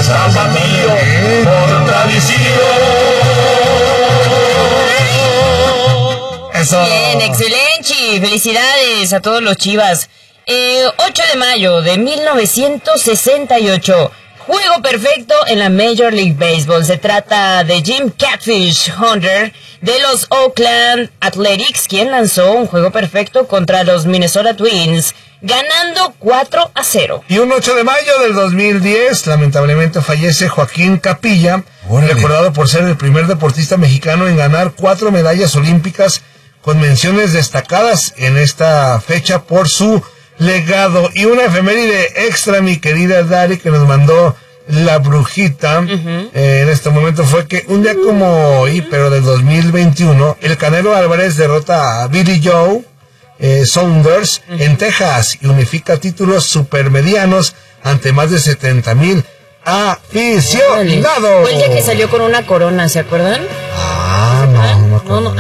Tapatío, por tradición. Eso. Bien, excelente. Felicidades a todos los Chivas. 8 de mayo de 1968. Juego perfecto en la Major League Baseball. Se trata de Jim Catfish Hunter de los Oakland Athletics, quien lanzó un juego perfecto contra los Minnesota Twins, ganando 4-0. Y un 8 de mayo del 2010, lamentablemente fallece Joaquín Capilla, recordado por ser el primer deportista mexicano en ganar 4 medallas olímpicas con menciones destacadas en esta fecha por su legado. Y una efeméride extra, mi querida Dari, que nos mandó la brujita, en este momento, fue que un día como hoy, pero del 2021, el Canelo Álvarez derrota a Billy Joe Saunders en Texas y unifica títulos supermedianos ante más de 70,000 aficionados. Fue el día que salió con una corona, ¿se acuerdan? No.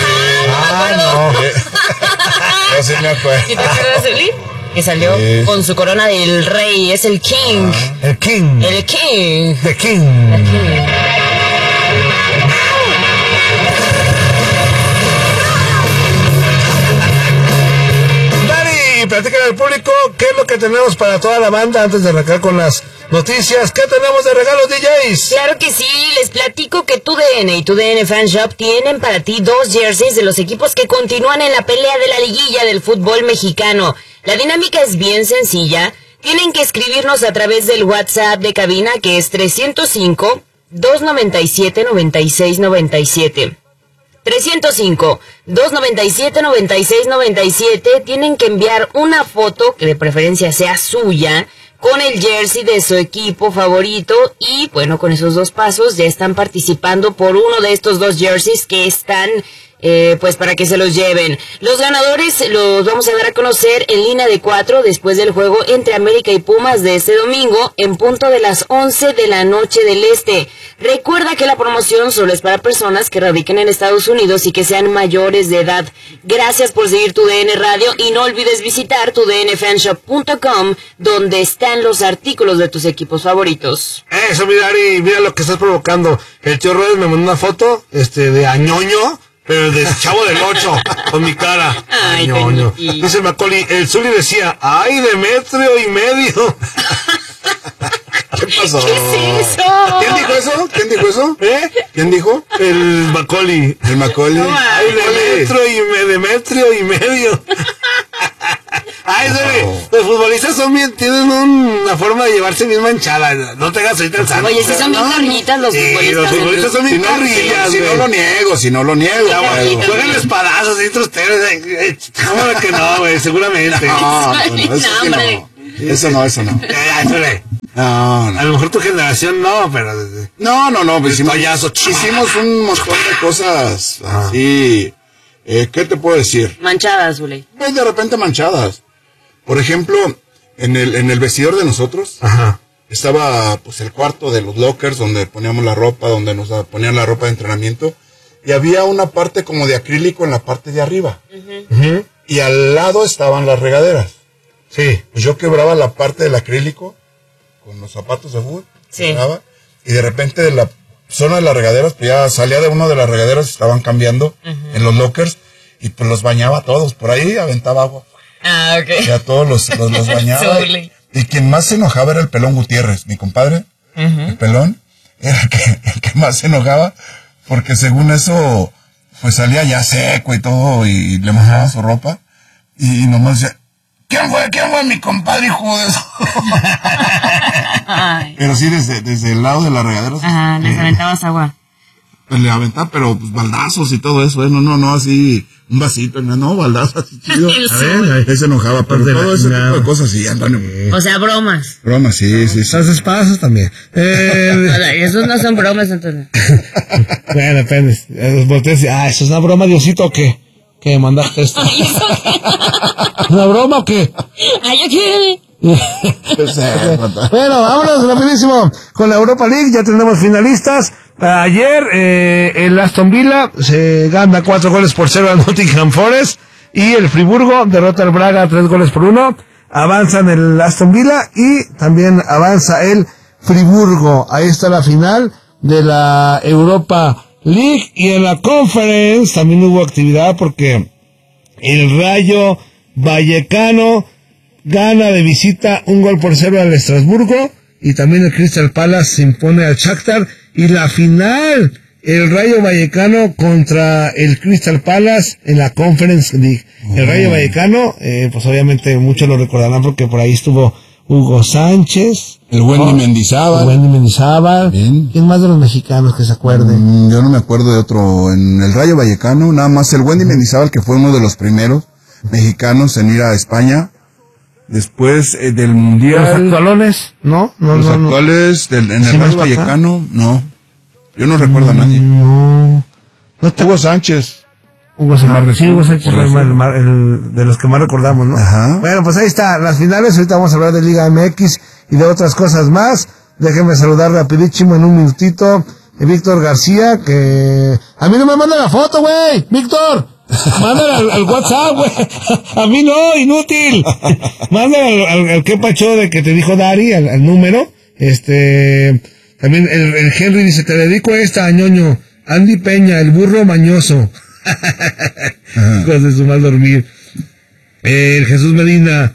Yo sí me acuerdo. ¿Sí te acuerdas, Uli? Que salió con su corona del rey, es el King. El King. El King. The King. El King. Dari, platícale al público qué es lo que tenemos para toda la banda antes de arrancar con las noticias. ¿Qué tenemos de regalos, DJs? Claro que sí, les platico que TUDN y TUDN Fan Shop tienen para ti 2 jerseys de los equipos que continúan en la pelea de la liguilla del fútbol mexicano. La dinámica es bien sencilla. Tienen que escribirnos a través del WhatsApp de cabina, que es 305-297-9697. 305-297-9697. Tienen que enviar una foto, que de preferencia sea suya, con el jersey de su equipo favorito. Y bueno, con esos 2 pasos ya están participando por uno de estos 2 jerseys que están pues para que se los lleven. Los ganadores los vamos a dar a conocer en línea de 4 después del juego entre América y Pumas de este domingo en punto de las 11 de la noche del este. Recuerda que la promoción solo es para personas que radiquen en Estados Unidos y que sean mayores de edad. Gracias por seguir TUDN Radio y no olvides visitar tudnfanshop.com, donde están los artículos de tus equipos favoritos. Eso, mira, Ari, mira lo que estás provocando. El tío Ruedas me mandó una foto de Añoño, pero de Chavo del 8, con mi cara. Ay, Añoño. Toñito. Dice Macaulay, el Zuli decía, ¡ay, de 1.5 metros! ¿Qué pasó? ¿Qué es eso? ¿Quién dijo eso? ¿Quién dijo eso? ¿Quién dijo? El Macaulay. El Macaulay. ¡Ay, de 1.5 metros! Ay, los futbolistas tienen una forma de llevarse bien manchada. No te hagas ahorita el santo. Oye, si son bien carrillitas los futbolistas. Los futbolistas son bien carrillas, Si no lo niego, Juegan espadazos y ustedes. ¿Cómo que no, güey? Seguramente. Eso no. No. A lo mejor tu generación no, pero... No, pues hicimos un montón de cosas así. ¿Qué te puedo decir? Manchadas, Zuley. Pues de repente manchadas. Por ejemplo, en el vestidor de nosotros, estaba pues el cuarto de los lockers donde poníamos la ropa, donde nos ponían la ropa de entrenamiento, y había una parte como de acrílico en la parte de arriba. Y al lado estaban las regaderas. Sí. Pues yo quebraba la parte del acrílico con los zapatos de fútbol. Sí. Quebraba, y de repente de la zona de las regaderas, pues ya salía de una de las regaderas, estaban cambiando en los lockers, y pues los bañaba a todos. Por ahí aventaba agua. Ah, ok. Y a todos los bañaba. Y quien más se enojaba era el Pelón Gutiérrez, mi compadre. El Pelón era el que más se enojaba, porque según eso, pues salía ya seco y todo, y le mojaba su ropa, y nomás decía, ¿quién fue mi compadre, hijo de eso? Pero sí, desde el lado de la regadera. Ajá, les aventabas agua. Pues le aventaba, pero pues, baldazos y todo eso, no así, un vasito, no, baldazos así chido. A ver, ahí se enojaba, pero todo ese tipo de cosas, sí, Antonio. O sea, bromas. Bromas, sí. Esas espadas también. Esos no son bromas, Antonio. Bueno, depende. Volteas y, ¿eso es una broma, Diosito, o qué? ¿Qué mandaste esto? ¿Una broma o qué? Ay, yo quiero. Bueno, vámonos rapidísimo con la Europa League. Ya tenemos finalistas. Ayer el Aston Villa se gana 4-0 al Nottingham Forest, y el Friburgo derrota al Braga 3-1. Avanzan el Aston Villa y también avanza el Friburgo. Ahí está la final de la Europa League. Y en la Conference también hubo actividad porque el Rayo Vallecano gana de visita 1-0 al Estrasburgo, y también el Crystal Palace se impone al Shakhtar. Y la final, el Rayo Vallecano contra el Crystal Palace en la Conference League. El Rayo Vallecano, pues obviamente muchos lo recordarán porque por ahí estuvo Hugo Sánchez, el Wendy Mendizábal. Bien. ¿Quién más de los mexicanos que se acuerde? Yo no me acuerdo de otro. En el Rayo Vallecano, nada más el Wendy Mendizábal, que fue uno de los primeros mexicanos en ir a España. Después del Mundial. ¿Los actuales? No. Los actuales en el Rayo Vallecano, no. Yo no recuerdo a nadie. No. Hugo Sánchez. Hugo Sánchez, el de los que más recordamos, ¿no? Ajá. Bueno, pues ahí está, las finales. Ahorita vamos a hablar de Liga MX y de otras cosas más. Déjenme saludar rapidísimo en un minutito Víctor García, que a mí no me manda la foto, güey. Víctor, mándale al WhatsApp, güey. A mí no, inútil. Mándale al que pacho de que te dijo Dari, al número. También el Henry dice, te dedico esta, ñoño. Andy Peña, el burro mañoso. Cosas de su mal dormir. El Jesús Medina,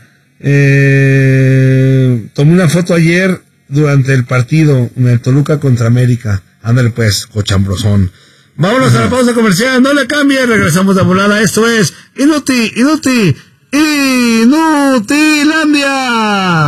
tomé una foto ayer durante el partido en el Toluca contra América. Ándale pues, cochambrosón. Vámonos a la pausa comercial, no le cambie, regresamos de volada. Esto es Inutilandia.